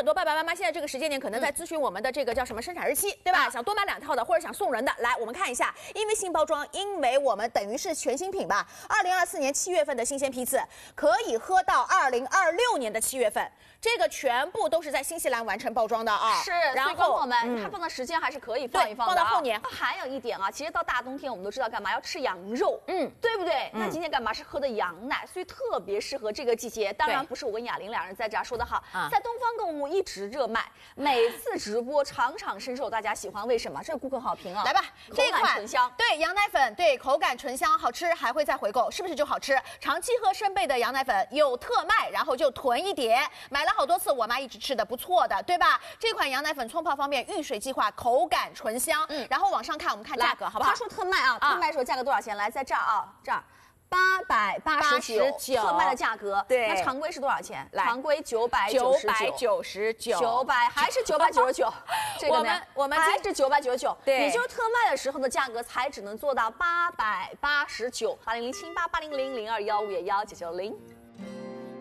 很多爸爸妈妈现在这个时间点可能在咨询我们的这个叫什么生产日期，对吧？想多买2套的，或者想送人的，来我们看一下，因为新包装，因为我们等于是全新品吧，2024年7月份的新鲜批次，可以喝到2026年的7月份，这个全部都是在新西兰完成包装的啊。 是， 然后朋友们，它放的时间还是可以放一放的， 放到后年。 还有一点啊，其实到大冬天我们都知道干嘛要吃羊肉，对不对？那今天干嘛是喝的羊奶，所以特别适合这个季节。当然不是我跟雅玲两人在这儿说的好，在东方购物一直热卖，每次直播场场深受大家喜欢。为什么？这是顾客好评啊！ 来吧，这口感醇香， 对羊奶粉，对口感醇香，好吃，还会再回购，是不是就好吃？长期喝生焙的羊奶粉有特卖，然后就囤一叠，买了好多次，我妈一直吃的不错的，对吧？这款羊奶粉冲泡方便，遇水即化，口感醇香。然后往上看，我们看价格好不好？ 他说特卖啊，特卖时候价格多少钱？来，在这儿啊，这儿。889，特卖的价格。 对， 那常规是多少钱？常规999，900还是999。这个呢， 我们还是999。 对， 也就是特卖的时候的价格才只能做到889。800788000215也1990。